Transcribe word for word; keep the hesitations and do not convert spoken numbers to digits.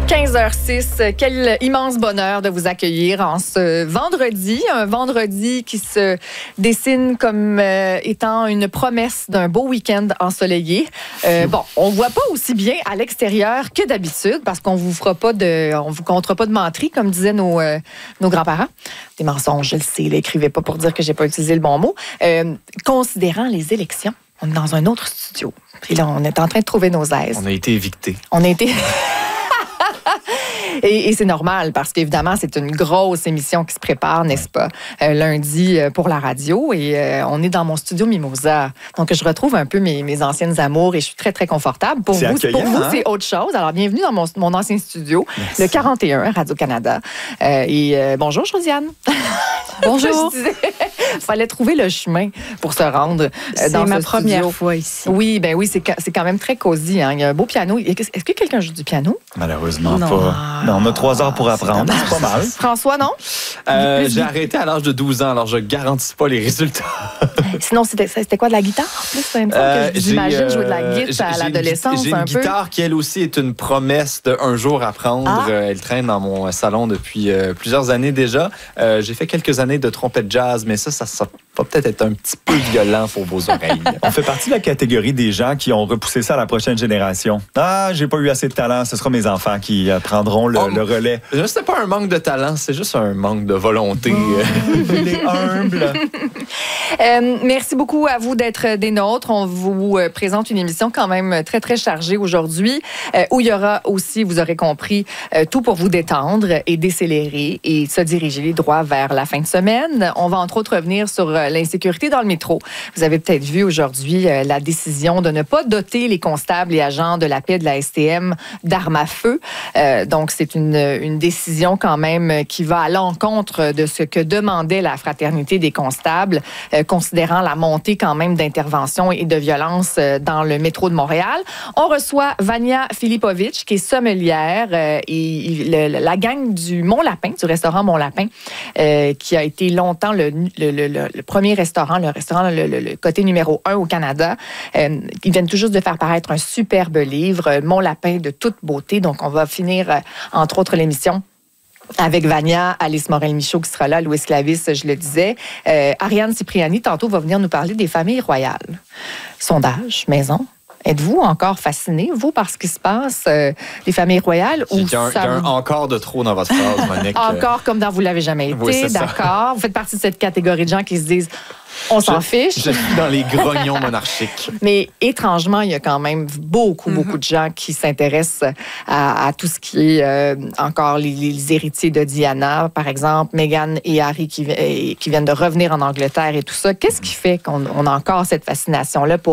quinze heures six, quel immense bonheur de vous accueillir en ce vendredi, un vendredi qui se dessine comme euh, étant une promesse d'un beau week-end ensoleillé. Euh, bon, on voit pas aussi bien à l'extérieur que d'habitude parce qu'on vous fera pas de, on vous comptera pas de menterie comme disaient nos euh, nos grands-parents. Des mensonges, je le sais, l'écrivez pas pour dire que j'ai pas utilisé le bon mot. Euh, considérant les élections, on est dans un autre studio. Puis là, on est en train de trouver nos aises. On a été évités. On a été Et, et c'est normal parce qu'évidemment, c'est une grosse émission qui se prépare, n'est-ce pas, euh, lundi euh, pour la radio. Et euh, on est dans mon studio Mimosa. Donc, je retrouve un peu mes, mes anciennes amours et je suis très, très confortable. Pour c'est vous, pour vous hein? c'est autre chose. Alors, bienvenue dans mon, mon ancien studio, Merci. le quarante et un, Radio-Canada. Euh, et euh, bonjour, Josiane. Bonjour. Il fallait trouver le chemin pour se rendre euh, C'est dans ma ce première studio. fois ici. Oui, ben oui, c'est, c'est quand même très cosy. Hein. Il y a un beau piano. Est-ce que quelqu'un joue du piano? Malheureusement Non. pas. Mais on a trois heures pour apprendre. C'est pas mal. François, non? Euh, j'ai arrêté à l'âge de douze ans, alors je garantis pas les résultats. Sinon, c'était, c'était quoi, de la guitare? En plus, il me semble Euh, que j'ai, j'imagine jouer de la euh, guitare à j'ai une l'adolescence gui- J'ai un une peu. guitare qui, elle aussi, est une promesse de un jour apprendre. Ah. Euh, Elle traîne dans mon salon depuis euh, plusieurs années déjà. Euh, j'ai fait quelques années de trompette jazz, mais ça, ça, ça va peut-être être un petit peu violent pour vos oreilles. On fait partie de la catégorie des gens qui ont repoussé ça à la prochaine génération. Ah, j'ai pas eu assez de talent. Ce sera mes enfants qui euh, prendront le, Oh. le relais. C'est pas un manque de talent, c'est juste un manque de volonté. Il est humble. Euh, merci beaucoup à vous d'être des nôtres. On vous euh, présente une émission quand même très, très chargée aujourd'hui, euh, où il y aura aussi, vous aurez compris, euh, tout pour vous détendre et décélérer et se diriger droit vers la fin de semaine. On va entre autres revenir sur euh, l'insécurité dans le métro. Vous avez peut-être vu aujourd'hui euh, la décision de ne pas doter les constables et agents de la paix de la S T M d'armes à feu. Euh, donc, c'est une, une décision quand même qui va à l'encontre de ce que demandait la Fraternité des constables, euh, considérant la montée quand même d'intervention et de violence euh, dans le métro de Montréal. On reçoit Vania Filipovic, qui est sommelière, euh, et le, la gang du Mont-Lapin, du restaurant Mont-Lapin, euh, qui a été longtemps le, le, le, le, le premier restaurant, le restaurant, le, le, le côté numéro un au Canada. Euh, ils viennent tout juste de faire paraître un superbe livre, Mont-Lapin de toute beauté. Donc, on va finir, euh, entre autres, l'émission avec Vania, Alice Morel-Michaud qui sera là, Louis Clavis, je le disais. Euh, Ariane Cipriani, tantôt, va venir nous parler des familles royales. Sondage, maison. Êtes-vous encore fasciné, vous, par ce qui se passe, euh, les familles royales? Il Ou y a un, ça il y a un vous- encore de trop dans votre phrase, Monique. Encore comme dans Vous l'avez jamais été, Oui, c'est ça. d'accord. Vous faites partie de cette catégorie de gens qui se disent on s'en Je- fiche. Je suis dans les grognons monarchiques. Mais étrangement, il y a quand même beaucoup, beaucoup de gens qui s'intéressent à, à tout ce qui est euh, encore les, les héritiers de Diana, par exemple, Meghan et Harry qui, vi- qui viennent de revenir en Angleterre et tout ça. Qu'est-ce qui fait qu'on on a encore cette fascination-là pour